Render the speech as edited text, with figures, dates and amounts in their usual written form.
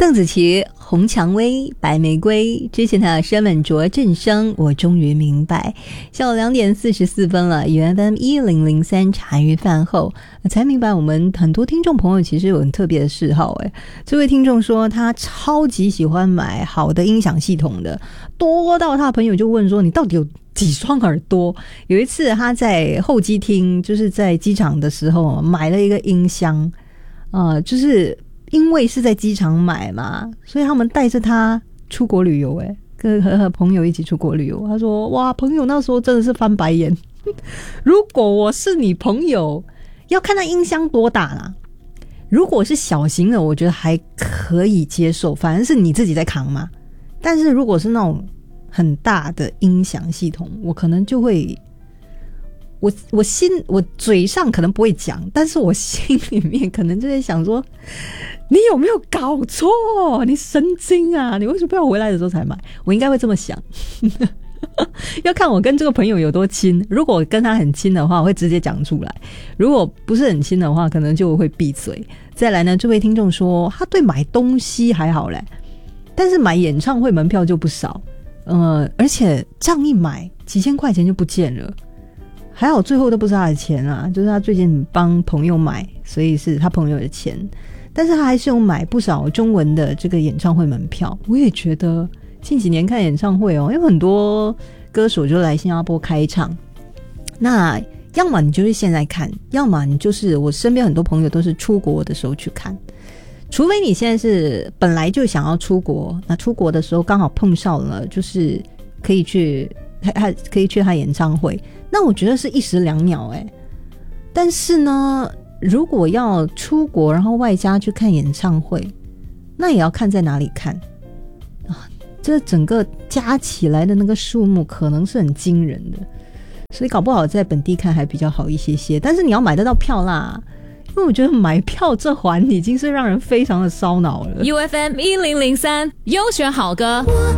邓紫棋、红蔷薇、白玫瑰，之前的山本卓振声，我终于明白。下午2点44分了，UFM 1003茶余饭后，才明白我们很多听众朋友其实有很特别的嗜好。这位听众说他超级喜欢买好的音响系统的，多到他的朋友就问说你到底有几双耳朵。有一次他在候机厅，就是在机场的时候买了一个音箱，就是因为是在机场买嘛，所以他们带着他出国旅游，和朋友一起出国旅游。他说哇，朋友那时候真的是翻白眼如果我是你朋友，要看那音箱多大啦，如果是小型的我觉得还可以接受，反正是你自己在扛嘛。但是如果是那种很大的音响系统，我可能就会我嘴上可能不会讲，但是我心里面可能就在想说，你有没有搞错？你神经啊！你为什么不要回来的时候才买？我应该会这么想要看我跟这个朋友有多亲，如果跟他很亲的话我会直接讲出来，如果不是很亲的话可能就会闭嘴。再来呢，这位听众说他对买东西还好嘞，但是买演唱会门票就不少，而且这样一买几千块钱就不见了。还好最后都不是他的钱啊，就是他最近帮朋友买，所以是他朋友的钱，但是他还是有买不少中文的这个演唱会门票。我也觉得近几年看演唱会因为很多歌手就来新加坡开唱，那要么你就是现在看，要么你就是我身边很多朋友都是出国的时候去看，除非你现在是本来就想要出国，那出国的时候刚好碰上了就是可以去他演唱会，那我觉得是一石两鸟但是呢，如果要出国然后外加去看演唱会，那也要看在哪里看啊，这整个加起来的那个数目可能是很惊人的，所以搞不好在本地看还比较好一些些，但是你要买得到票啦，因为我觉得买票这环已经是让人非常的烧脑了。 UFM 1003优选好歌，我